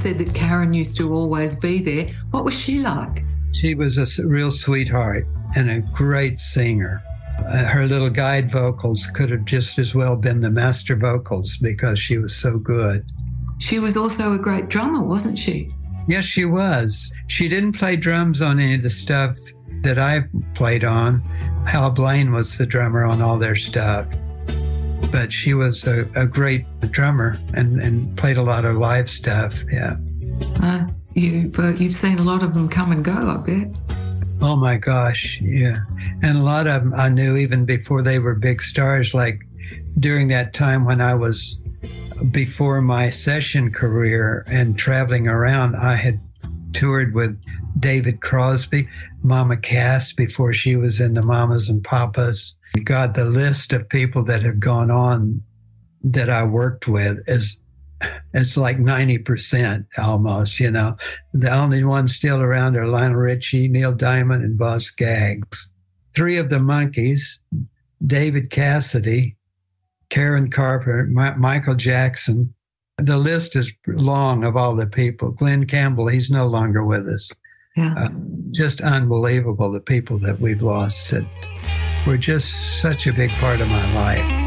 said that Karen used to always be there. What was she like? She was a real sweetheart and a great singer. Her little guide vocals could have just as well been the master vocals because she was so good. She was also a great drummer, wasn't she? Yes, she was. She didn't play drums on any of the stuff that I played on. Hal Blaine was the drummer on all their stuff. But she was a great drummer and played a lot of live stuff, yeah. You've seen a lot of them come and go, I bet. Oh, my gosh, yeah. And a lot of them I knew even before they were big stars, like during that time when I was before my session career and traveling around, I had toured with David Crosby, Mama Cass before she was in the Mamas and Papas. God, the list of people that have gone on that I worked with it's like 90% almost, you know. The only ones still around are Lionel Richie, Neil Diamond, and Boz Scaggs. 3 of the Monkees, David Cassidy, Karen Carpenter, Michael Jackson. The list is long of all the people. Glenn Campbell, he's no longer with us. Yeah. Just unbelievable, the people that we've lost that were just such a big part of my life.